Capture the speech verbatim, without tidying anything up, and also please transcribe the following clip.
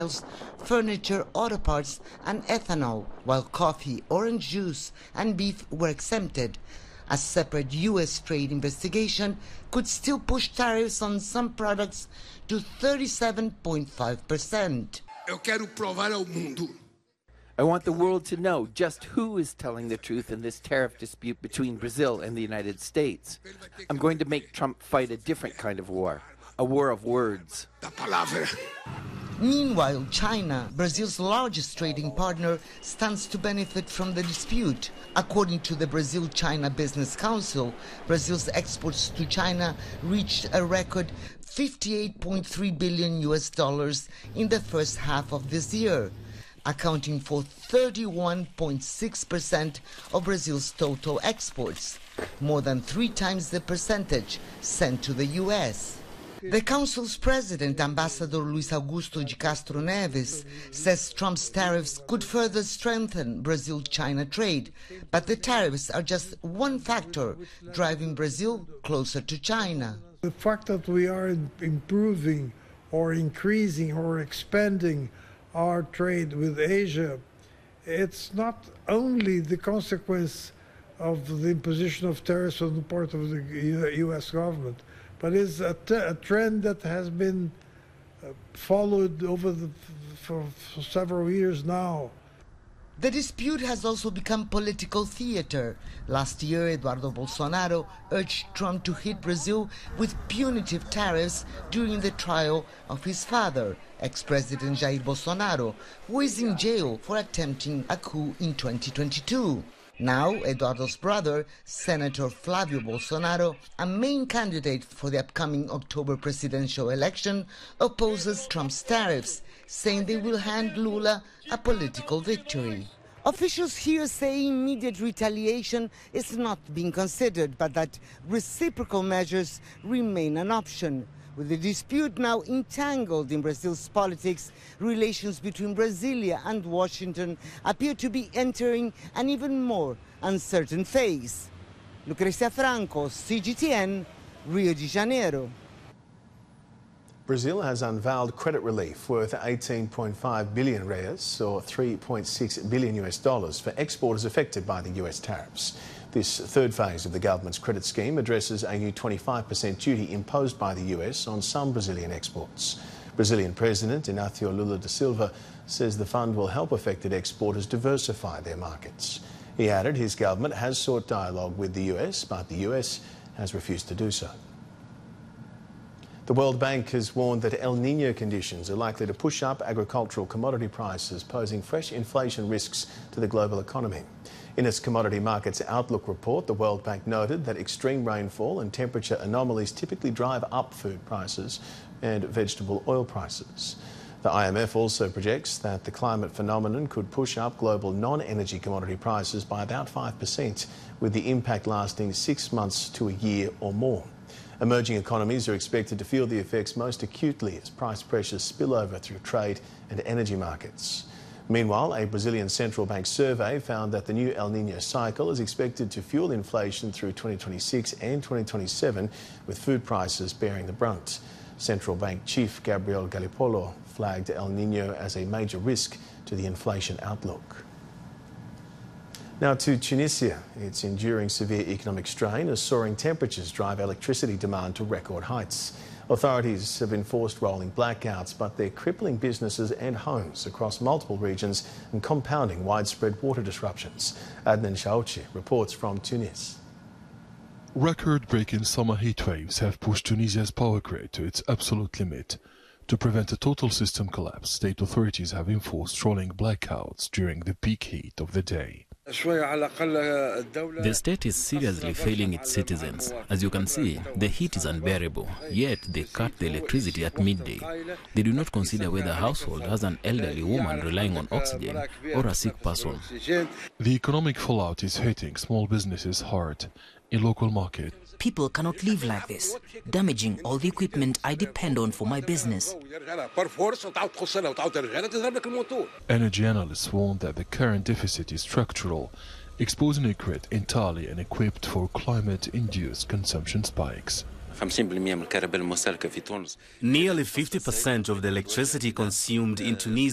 furniture, auto parts and ethanol, while coffee, orange juice and beef were exempted. A separate U S trade investigation could still push tariffs on some products to thirty-seven point five percent. Eu quero provar ao mundo. I want the world to know just who is telling the truth in this tariff dispute between Brazil and the United States. I'm going to make Trump fight a different kind of war, a war of words. Meanwhile, China, Brazil's largest trading partner, stands to benefit from the dispute. According to the Brazil-China Business Council, Brazil's exports to China reached a record fifty-eight point three billion U S dollars in the first half of this year, accounting for thirty-one point six percent of Brazil's total exports, more than three times the percentage sent to the U S. The Council's president, Ambassador Luis Augusto de Castro Neves, says Trump's tariffs could further strengthen Brazil-China trade, but the tariffs are just one factor driving Brazil closer to China. The fact that we are improving or increasing or expanding our trade with Asia, it's not only the consequence of the imposition of tariffs on the part of the U S government, but it's a, t a trend that has been uh, followed over the, for, for several years now. The dispute has also become political theater. Last year, Eduardo Bolsonaro urged Trump to hit Brazil with punitive tariffs during the trial of his father, ex-President Jair Bolsonaro, who is in jail for attempting a coup in twenty twenty-two. Now, Eduardo's brother, Senator Flavio Bolsonaro, a main candidate for the upcoming October presidential election, opposes Trump's tariffs, saying they will hand Lula a political victory. Officials here say immediate retaliation is not being considered, but that reciprocal measures remain an option. With the dispute now entangled in Brazil's politics, relations between Brasilia and Washington appear to be entering an even more uncertain phase. Lucrecia Franco, C G T N, Rio de Janeiro. Brazil has unveiled credit relief worth eighteen point five billion reais, or three point six billion U S dollars, for exporters affected by the U S tariffs. This third phase of the government's credit scheme addresses a new twenty-five percent duty imposed by the U S on some Brazilian exports. Brazilian President Inácio Lula da Silva says the fund will help affected exporters diversify their markets. He added his government has sought dialogue with the U S, but the U S has refused to do so. The World Bank has warned that El Niño conditions are likely to push up agricultural commodity prices, posing fresh inflation risks to the global economy. In its Commodity Markets Outlook report, the World Bank noted that extreme rainfall and temperature anomalies typically drive up food prices and vegetable oil prices. The I M F also projects that the climate phenomenon could push up global non-energy commodity prices by about five percent, with the impact lasting six months to a year or more. Emerging economies are expected to feel the effects most acutely as price pressures spill over through trade and energy markets. Meanwhile, a Brazilian central bank survey found that the new El Niño cycle is expected to fuel inflation through twenty twenty-six and twenty twenty-seven, with food prices bearing the brunt. Central Bank Chief Gabriel Galípolo flagged El Niño as a major risk to the inflation outlook. Now to Tunisia. It's enduring severe economic strain as soaring temperatures drive electricity demand to record heights. Authorities have enforced rolling blackouts, but they're crippling businesses and homes across multiple regions and compounding widespread water disruptions. Adnan Shaouchi reports from Tunis. Record-breaking summer heat waves have pushed Tunisia's power grid to its absolute limit. To prevent a total system collapse, state authorities have enforced rolling blackouts during the peak heat of the day. The state is seriously failing its citizens. As you can see, the heat is unbearable, yet they cut the electricity at midday. They do not consider whether a household has an elderly woman relying on oxygen or a sick person. The economic fallout is hitting small businesses hard. In local market, people cannot live like this, damaging all the equipment I depend on for my business. Energy analysts warn that the current deficit is structural, exposing a grid entirely unequipped for climate-induced consumption spikes. Nearly fifty percent of the electricity consumed in Tunisia